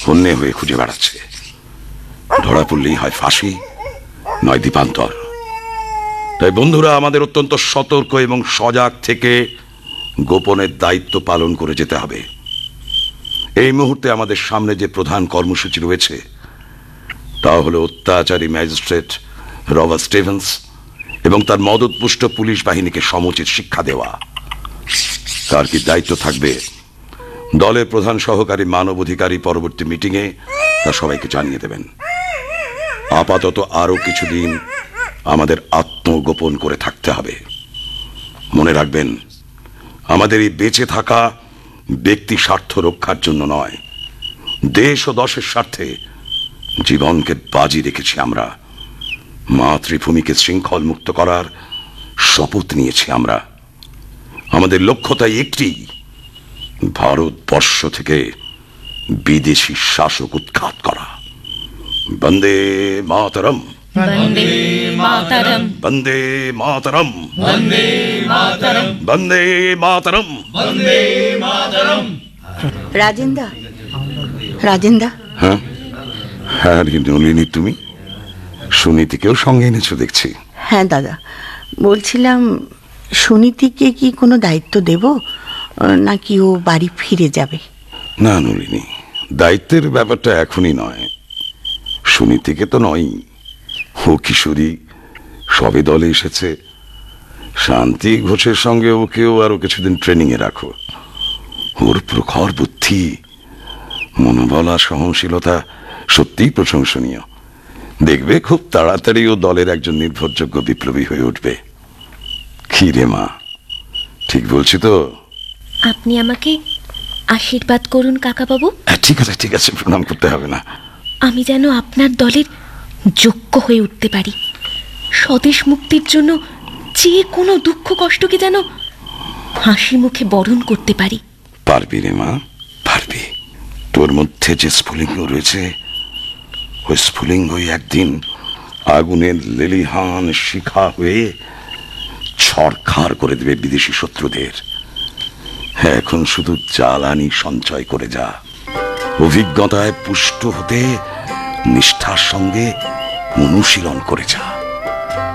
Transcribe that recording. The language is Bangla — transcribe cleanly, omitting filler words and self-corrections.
হন্যে হয়ে খুঁজে বেড়াচ্ছে। ধরা পড়লেই হয় ফাঁসি, নয় দ্বীপান্তর। তাই বন্ধুরা, আমাদের অত্যন্ত সতর্ক এবং সজাগ থেকে গোপনের দায়িত্ব পালন করে যেতে হবে। এই মুহূর্তে আমাদের সামনে যে প্রধান কর্মসূচি রয়েছে তা হলো অত্যাচারী ম্যাজিস্ট্রেট রবার্ট স্টিভেন্স এবং তার মদতপুষ্ট পুলিশ বাহিনীকে সমুচিত শিক্ষা দেওয়া। তার কি দায়িত্ব থাকবে, দলের প্রধান সহকারী মানবাধিকারী পরবর্তী মিটিংয়ে তা সবাইকে জানিয়ে দেবেন। আপাতত আরো কিছুদিন আমাদের আত্মগোপন করে থাকতে হবে। মনে রাখবেন, আমাদের এই বেঁচে থাকা ব্যক্তি স্বার্থ রক্ষার জন্য নয়, দেশ ও দশের স্বার্থে জীবনকে বাজি রেখেছি আমরা। মাতৃভূমিকে শৃঙ্খল মুক্ত করার শপথ নিয়েছি আমরা। আমাদের লক্ষ্য তাই একটি, ভারতবর্ষ থেকে বিদেশি শাসক উৎখাত করা। বন্দে মাতরম, বন্দে মাতরম, বন্দে মাতরম, বন্দে মাতরম, বন্দে মাতরম, বন্দে মাতরম। রাজেন্দা, রাজেন্দা, হ্যাঁ হ্যাঁ নলিনী, তুমি সুনীতিকেও সঙ্গে এনেছো দেখছি। হ্যাঁ দাদা, বলছিলাম সুনীতিকে কি কোনো দায়িত্ব দেব, নাকি ও বাড়ি ফিরে যাবে? না নলিনী, দায়িত্বের ব্যাপারটা এখনই নয়। সুনীতিকে তো নয়, ও কিশোরী, সবে দলে এসেছে। শান্তি ঘোষের সঙ্গে ওকেও আরো কিছুদিন ট্রেনিং এ রাখো। ওর প্রখর বুদ্ধি, মনোবল আর সহনশীলতা সত্যিই প্রশংসনীয়। দেখবে খুব তাড়াতাড়ি ও দলের একজন নির্ভরযোগ্য বিপ্লবী হয়ে উঠবে। কি রে মা, ঠিক বলছি তো? আপনি আমাকে আশীর্বাদ করুন কাকাবাবু। ঠিক আছে ঠিক আছে, প্রণাম করতে হবে না। আমি যেন আপনার দলের যোগ্য হয়ে উঠতে পারি, স্বদেশ মুক্তির জন্য যে কোনো দুঃখ কষ্টকে যেন হাসি মুখে বরণ করতে পারি। পারবি রে মা, পারবি। তোর মধ্যে যে স্ফুলিঙ্গ রয়েছে, ওই স্ফুলিঙ্গই একদিন আগুনের লেলিহান শিখা হয়ে ছড়খাড় করে দেবে বিদেশি শত্রুদের। এখন শুধু জ্বালানি সঞ্চয় করে যা, অভিজ্ঞতায় পুষ্ট হতে নিষ্ঠার সঙ্গে অনুশীলন করে যা।